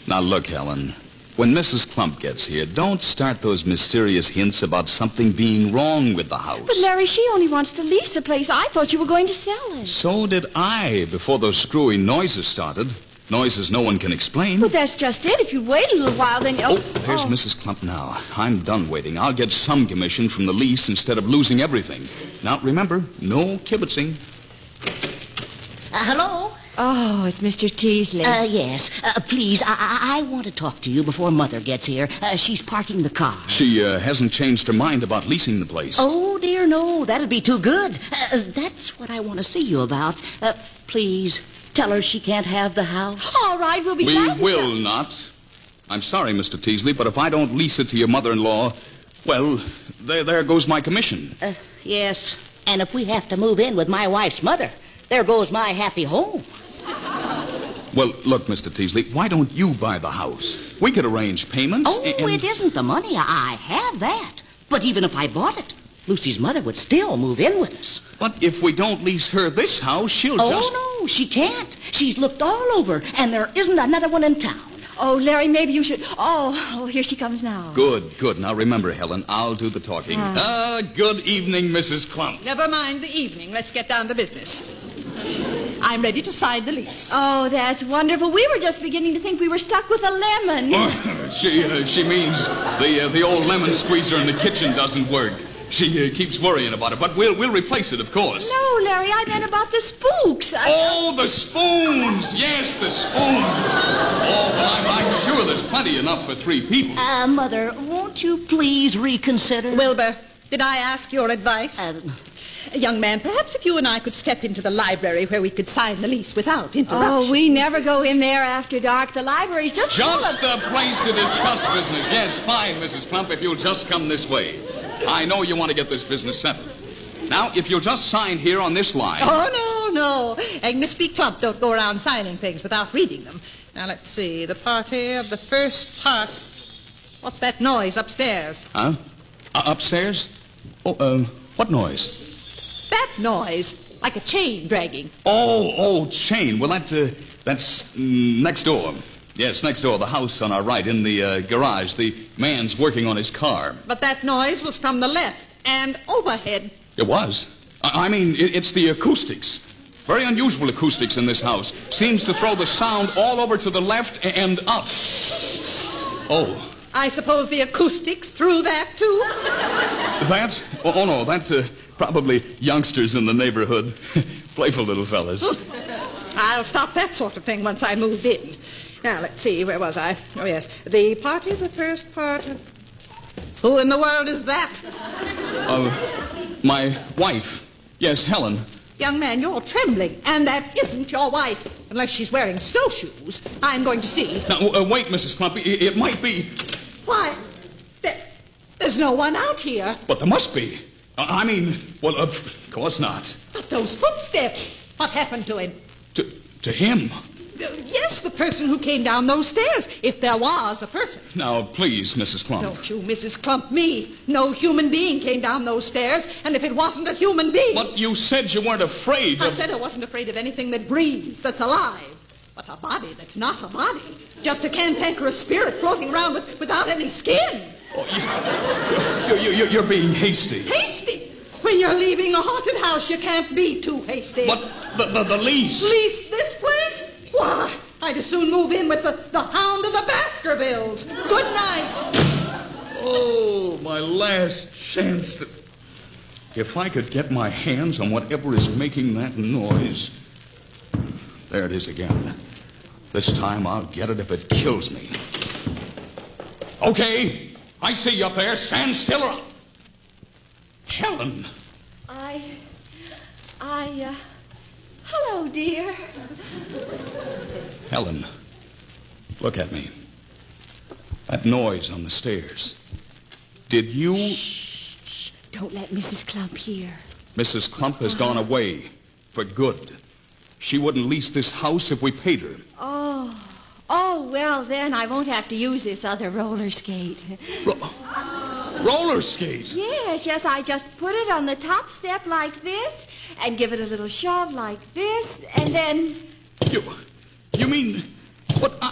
Now, look, Helen. When Mrs. Clump gets here, don't start those mysterious hints about something being wrong with the house. But, Larry, she only wants to lease the place. I thought you were going to sell it. So did I, before those screwy noises started. Noises no one can explain. But that's just it. If you wait a little while, then... There's Mrs. Clump now. I'm done waiting. I'll get some commission from the lease instead of losing everything. Now, remember, no kibitzing. Hello? Oh, it's Mr. Teasley. Yes. Please, I want to talk to you before Mother gets here. She's parking the car. She hasn't changed her mind about leasing the place. Oh, dear, no. That'd be too good. That's what I want to see you about. Please, tell her she can't have the house. All right, we'll be glad to We will sell. not. I'm sorry, Mr. Teasley, but if I don't lease it to your mother-in-law, well, there goes my commission. Yes. And if we have to move in with my wife's mother, there goes my happy home. Well, look, Mr. Teasley, why don't you buy the house? We could arrange payments. Oh, it isn't the money. I have that. But even if I bought it, Lucy's mother would still move in with us. But if we don't lease her this house, she'll just... Oh, no, she can't. She's looked all over, and there isn't another one in town. Oh, Larry, maybe you should... Oh, here she comes now. Good. Now, remember, Helen, I'll do the talking. Good evening, Mrs. Clump. Never mind the evening. Let's get down to business. I'm ready to sign the lease. Oh, that's wonderful. We were just beginning to think we were stuck with a lemon. She means the old lemon squeezer in the kitchen doesn't work. She keeps worrying about it, but we'll replace it, of course. No, Larry, I meant about the spooks. Oh, the spoons! Yes, the spoons. Oh, well, I'm sure there's plenty enough for 3 people. Mother, won't you please reconsider? Wilbur, did I ask your advice? Young man, perhaps if you and I could step into the library where we could sign the lease without interruption. Oh, we never go in there after dark. The library's just full of... Just the place to discuss business. Yes, fine, Mrs. Clump, if you'll just come this way. I know you want to get this business settled. Now, if you'll just sign here on this line... Oh, no. Agnes B. Clump don't go around signing things without reading them. Now, let's see. The party of the first part. What's that noise upstairs? Huh? Upstairs? Oh, what noise? That noise, like a chain dragging. Oh, chain. Well, that's next door. Yes, next door, the house on our right, in the garage. The man's working on his car. But that noise was from the left and overhead. It was. I mean, it's the acoustics. Very unusual acoustics in this house. Seems to throw the sound all over to the left and up. Oh. I suppose the acoustics threw that, too? That? Oh, no, that... Probably youngsters in the neighborhood. Playful little fellas. I'll stop that sort of thing once I moved in. Now, let's see, where was I? Oh, yes. The party, the first part. Who in the world is that? My wife. Yes, Helen. Young man, you're trembling, and that isn't your wife. Unless she's wearing snowshoes. I'm going to see. Now, wait, Mrs. Clump. It might be... Why, there's no one out here. But there must be. I mean, well, of course not. But those footsteps, what happened to him? To him? Yes, the person who came down those stairs, if there was a person. Now, please, Mrs. Clump. Don't you, Mrs. Clump, me. No human being came down those stairs, and if it wasn't a human being... But you said you weren't afraid of... I said I wasn't afraid of anything that breathes, that's alive. But a body that's not a body. Just a cantankerous spirit floating around without any skin. Oh, you're being hasty. Hasty? When you're leaving a haunted house, you can't be too hasty. But the lease... Lease this place? Why, I'd as soon move in with the Hound of the Baskervilles. Good night. Oh, my last chance to... If I could get my hands on whatever is making that noise... There it is again. This time I'll get it if it kills me. Okay, I see you up there. Stand still or... Helen. Hello, dear. Helen, look at me. That noise on the stairs. Did you... Shh. Don't let Mrs. Clump hear. Mrs. Clump has gone away for good. She wouldn't lease this house if we paid her. Oh, well, then I won't have to use this other roller skate. Roller skate? Yes, I just put it on the top step like this and give it a little shove like this, and then... You mean... What...